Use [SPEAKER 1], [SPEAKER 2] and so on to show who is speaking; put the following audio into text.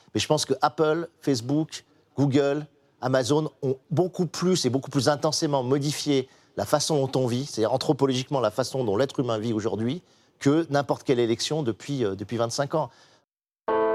[SPEAKER 1] Mais je pense que Apple, Facebook, Google, Amazon ont beaucoup plus et beaucoup plus intensément modifié la façon dont on vit, c'est-à-dire anthropologiquement la façon dont l'être humain vit aujourd'hui, que n'importe quelle élection depuis 25 ans.